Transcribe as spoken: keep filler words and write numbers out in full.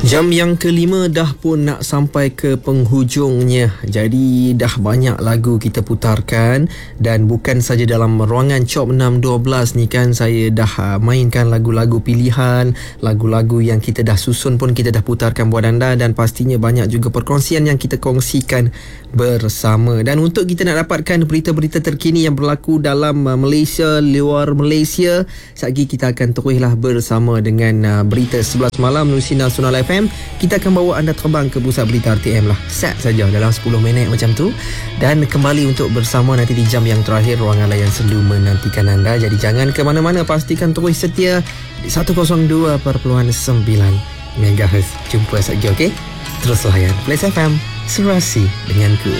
Jam yang kelima dah pun nak sampai ke penghujungnya. Jadi dah banyak lagu kita putarkan. Dan bukan saja dalam ruangan Chop enam dua belas ni kan, saya dah mainkan lagu-lagu pilihan, lagu-lagu yang kita dah susun pun kita dah putarkan buat anda. Dan pastinya banyak juga perkongsian yang kita kongsikan bersama. Dan untuk kita nak dapatkan berita-berita terkini yang berlaku dalam Malaysia, luar Malaysia, sekejap lagi kita akan teruslah bersama dengan berita sebelas malam melalui Nasional F M. Kita akan bawa anda terbang ke pusat berita R T M lah. Set saja dalam sepuluh minit macam tu. Dan kembali untuk bersama nanti di jam yang terakhir. Ruangan Layan Sendu menantikan anda. Jadi jangan ke mana-mana, pastikan terus setia di seratus dua perpuluhan sembilan megahertz. Jumpa sekejap, okey? Terus layan Plus F M, serasi denganku.